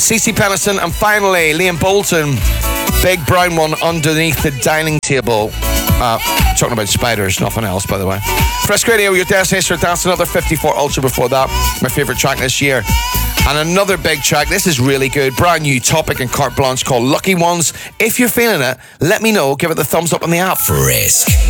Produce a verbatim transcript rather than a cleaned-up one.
Cece Pennison, and finally Liam Bolton, big brown one underneath the dining table. Uh, talking about spiders, nothing else, by the way. Frisk Radio, your destination for dance. Another fifty-four Ultra before that. My favourite track this year. And another big track. This is really good. Brand new Topic and Carte Blanche called Lucky Ones. If you're feeling it, let me know. Give it the thumbs up on the app. Frisk.